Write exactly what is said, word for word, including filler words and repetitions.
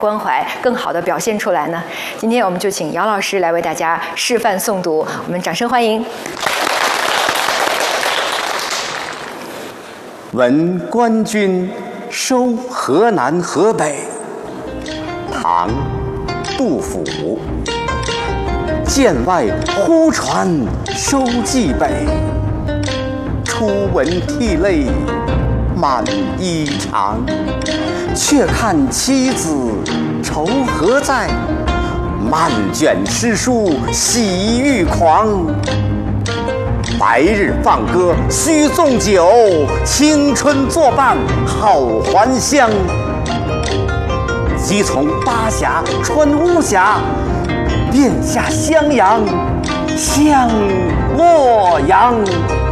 关怀更好的表现出来呢？今天我们就请姚老师来为大家示范诵读，我们掌声欢迎。 闻官军收河南河北，唐·杜甫。剑外忽传收蓟北，初闻涕泪满衣裳。却看妻子愁何在，漫卷诗书喜欲狂。白日放歌须纵酒，青春作伴好还乡。即从巴峡穿巫峡，便下襄阳向洛阳。